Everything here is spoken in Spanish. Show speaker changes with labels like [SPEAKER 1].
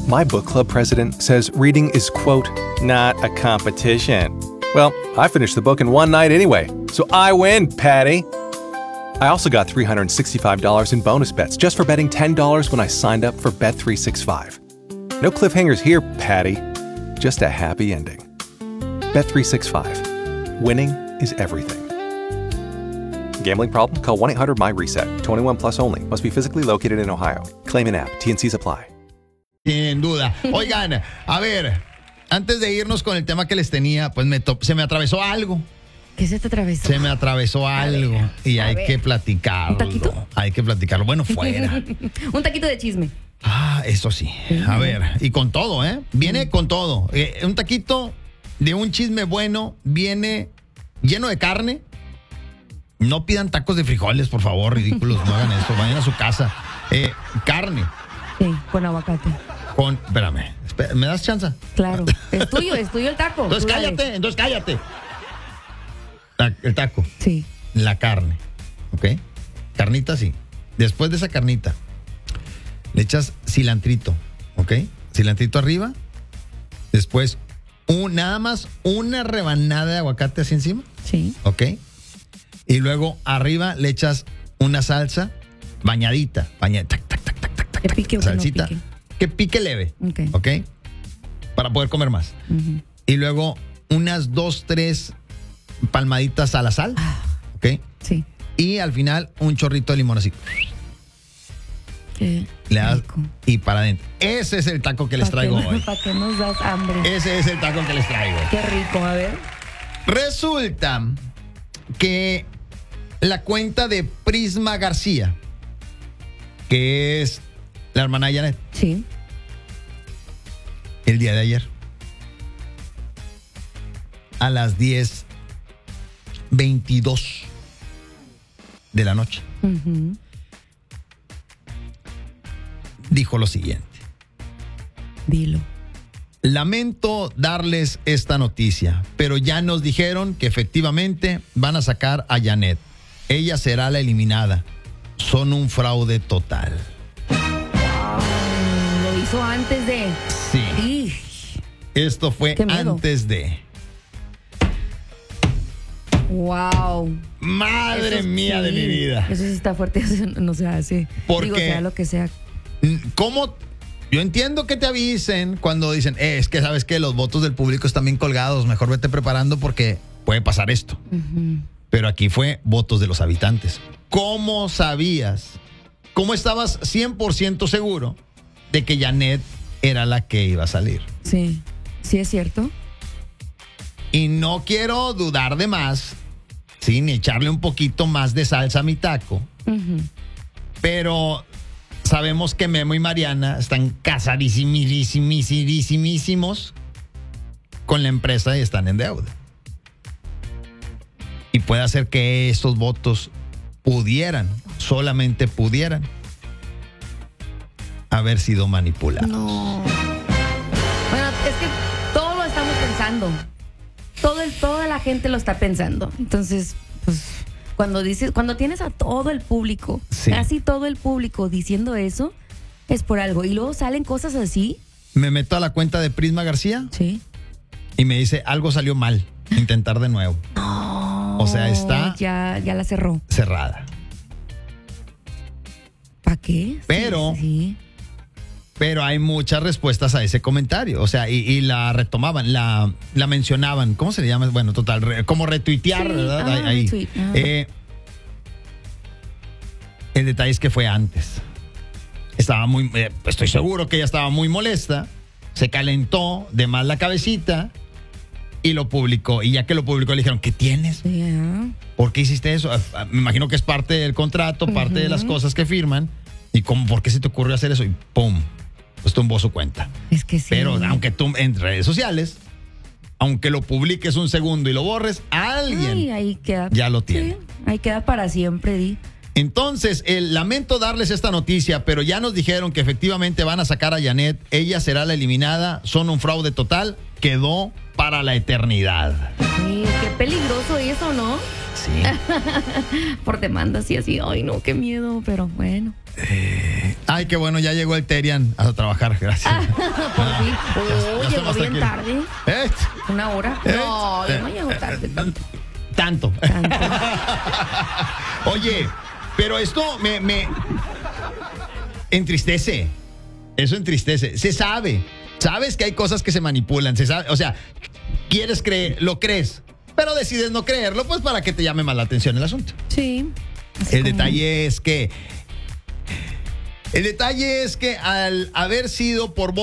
[SPEAKER 1] My book club president says reading is, quote, not a competition. Well, I finished the book in one night anyway, so I win, Patty. I also got $365 in bonus bets just for betting $10 when I signed up for Bet365. No cliffhangers here, Patty. Just a happy ending. Bet365. Winning is everything. Gambling problem? Call 1-800-MY-RESET. 21 plus only. Must be physically located in Ohio. Claim in app. T&Cs apply.
[SPEAKER 2] Sin duda. Oigan, a ver, antes de irnos con el tema que les tenía, pues se me atravesó algo.
[SPEAKER 3] ¿Qué se te atravesó?
[SPEAKER 2] Se me atravesó algo y hay que platicarlo.
[SPEAKER 3] ¿Un taquito?
[SPEAKER 2] Hay que platicarlo. Bueno, fuera.
[SPEAKER 3] Un taquito de chisme.
[SPEAKER 2] Eso sí. A ver, y con todo, ¿eh? Viene con todo. Un taquito de un chisme bueno viene lleno de carne. No pidan tacos de frijoles, por favor, ridículos. No hagan eso. Vayan a su casa. Carne.
[SPEAKER 3] Sí, con aguacate.
[SPEAKER 2] Espérame, ¿me das chance?
[SPEAKER 3] Claro. Es tuyo el taco.
[SPEAKER 2] Entonces cállate. El taco.
[SPEAKER 3] Sí.
[SPEAKER 2] La carne. ¿Ok? Carnita, sí. Después de esa carnita, le echas cilantrito. ¿Ok? Cilantrito arriba. Después, nada más una rebanada de aguacate así encima.
[SPEAKER 3] Sí.
[SPEAKER 2] ¿Ok? Y luego arriba le echas una salsa bañadita.
[SPEAKER 3] Que pique o
[SPEAKER 2] salsita.
[SPEAKER 3] que no pique.
[SPEAKER 2] Que pique leve. ¿Ok? Para poder comer más.
[SPEAKER 3] Uh-huh.
[SPEAKER 2] Y luego unas 2-3 palmaditas a la sal. ¿Ok?
[SPEAKER 3] Sí.
[SPEAKER 2] Y al final un chorrito de limón así.
[SPEAKER 3] Qué
[SPEAKER 2] le das
[SPEAKER 3] rico.
[SPEAKER 2] Y para adentro. Ese es el taco que les traigo hoy.
[SPEAKER 3] ¿Para qué nos das hambre?
[SPEAKER 2] Ese es el taco que les traigo.
[SPEAKER 3] Qué rico, a ver.
[SPEAKER 2] Resulta que la cuenta de Prisma García, que es la hermana de Janet,
[SPEAKER 3] Sí.
[SPEAKER 2] el día de ayer, a las 10:22 de la noche,
[SPEAKER 3] Uh-huh.
[SPEAKER 2] dijo lo siguiente.
[SPEAKER 3] Dilo.
[SPEAKER 2] Lamento darles esta noticia, pero ya nos dijeron que efectivamente van a sacar a Janet. Ella será la eliminada. Son un fraude total.
[SPEAKER 3] Lo hizo antes de.
[SPEAKER 2] Sí.
[SPEAKER 3] Ish.
[SPEAKER 2] Esto fue
[SPEAKER 3] Qué miedo.
[SPEAKER 2] antes de.
[SPEAKER 3] Wow.
[SPEAKER 2] Madre mía de mi vida.
[SPEAKER 3] Eso sí está fuerte, eso no se hace.
[SPEAKER 2] Porque-
[SPEAKER 3] Digo, sea lo que sea.
[SPEAKER 2] ¿Cómo? Yo entiendo que te avisen cuando dicen, es que sabes que los votos del público están bien colgados, mejor vete preparando porque puede pasar esto.
[SPEAKER 3] Uh-huh.
[SPEAKER 2] Pero aquí fue votos de los habitantes. ¿Cómo sabías? ¿Cómo estabas 100% seguro de que Janet era la que iba a salir?
[SPEAKER 3] Sí. Sí, es cierto.
[SPEAKER 2] Y no quiero dudar de más, sí, ni echarle un poquito más de salsa a mi taco,
[SPEAKER 3] Uh-huh.
[SPEAKER 2] pero sabemos que Memo y Mariana están casadísimos con la empresa y están en deuda. Y puede hacer que estos votos solamente pudieran haber sido manipulados.
[SPEAKER 3] No. Bueno, es que todo lo estamos pensando. Toda la gente lo está pensando. Entonces, pues, cuando tienes a todo el público,
[SPEAKER 2] Sí.
[SPEAKER 3] casi todo el público diciendo eso, es por algo. Y luego salen cosas así.
[SPEAKER 2] Me meto a la cuenta de Prisma García
[SPEAKER 3] Sí.
[SPEAKER 2] y me dice, algo salió mal, intentar de nuevo.
[SPEAKER 3] No.
[SPEAKER 2] O sea, está
[SPEAKER 3] Ya la cerró.
[SPEAKER 2] cerrada.
[SPEAKER 3] ¿Para qué?
[SPEAKER 2] Pero-
[SPEAKER 3] Sí.
[SPEAKER 2] Pero hay muchas respuestas a ese comentario. O sea, y la retomaban, la mencionaban. ¿Cómo se le llama? Bueno, total, como retuitear,
[SPEAKER 3] Sí,
[SPEAKER 2] ¿verdad? Ahí.
[SPEAKER 3] retweet, ah.
[SPEAKER 2] El detalle es que fue antes. Estoy seguro que ella estaba muy molesta. Se calentó de más la cabecita y lo publicó. Y ya que lo publicó, le dijeron, ¿qué tienes?
[SPEAKER 3] Sí,
[SPEAKER 2] ¿Por qué hiciste eso? Me imagino que es parte del contrato, parte de las cosas que firman. ¿Y por qué se te ocurrió hacer eso? Y ¡pum! Pues tumbó su cuenta.
[SPEAKER 3] Es que sí.
[SPEAKER 2] Pero aunque tú en redes sociales, aunque lo publiques un segundo y lo borres, alguien
[SPEAKER 3] Ay, ahí queda.
[SPEAKER 2] ya lo tiene.
[SPEAKER 3] Sí, ahí queda para siempre, Di.
[SPEAKER 2] Entonces, lamento darles esta noticia, pero ya nos dijeron que efectivamente van a sacar a Janet. Ella será la eliminada. Son un fraude total. Quedó para la eternidad.
[SPEAKER 3] Sí, qué peligroso eso, ¿no?
[SPEAKER 2] Sí.
[SPEAKER 3] Por demandas y así. Ay, no, qué miedo, pero bueno.
[SPEAKER 2] Ay, qué bueno, ya llegó el Terian a trabajar. Gracias.
[SPEAKER 3] Por fin. Oh,
[SPEAKER 2] Ya
[SPEAKER 3] llegó
[SPEAKER 2] estamos
[SPEAKER 3] bien
[SPEAKER 2] aquí.
[SPEAKER 3] tarde.
[SPEAKER 2] ¿Eh?
[SPEAKER 3] ¿Una hora? No, yo no llego tarde tanto.
[SPEAKER 2] Tanto. Oye, pero esto me entristece. Eso entristece. Se sabe. Sabes que hay cosas que se manipulan. Se sabe. O sea, quieres creer, lo crees, pero decides no creerlo, pues para que te llame más la atención el asunto.
[SPEAKER 3] Sí.
[SPEAKER 2] El detalle es que al haber sido por